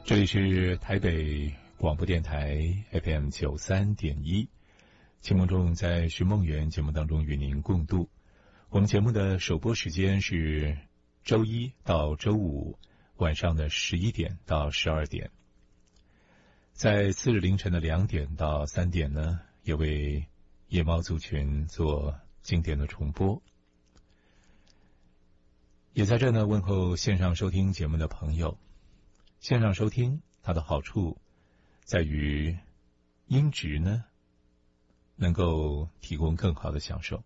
这里是台北广播电台 FM 93.1，清梦中在寻梦园节目当中与您共度。我们节目的首播时间是周一到周五晚上的11点到12点，在次日凌晨的2点到3点呢，也为夜猫族群做经典的重播。也在这呢问候线上收听节目的朋友。线上收听它的好处在于音质呢能够提供更好的享受。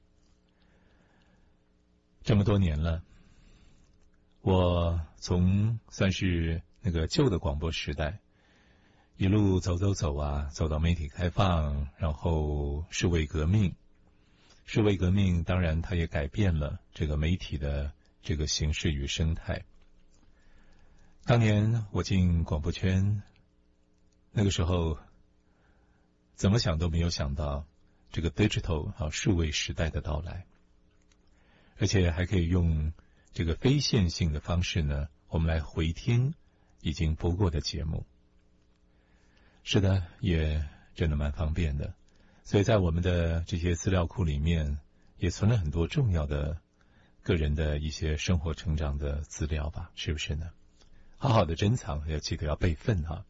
这么多年了，我从算是那个旧的广播时代一路走走到媒体开放，然后数位革命。数位革命当然它也改变了这个媒体的这个形式与生态。当年我进广播圈，那个时候怎么想都没有想到这个 digital 数位时代的到来，而且还可以用这个非线性的方式呢，我们来回听已经播过的节目。是的，也真的蛮方便的。所以在我们的这些资料库里面也存了很多重要的个人的一些生活成长的资料吧，是不是呢？好好的珍藏，要记得要备份哈。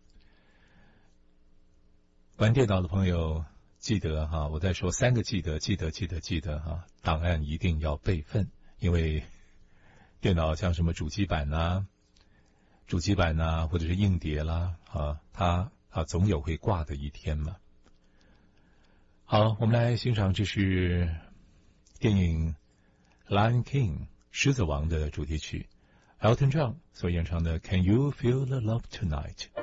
玩电脑的朋友记得哈，我在说3个记得哈，档案一定要备份，因为电脑像什么主机板啊或者是硬碟啦它总有会挂的一天嘛。好，我们来欣赏这是电影《Lion King》狮子王的主题曲，Elton John 所演唱的 Can You Feel the Love Tonight。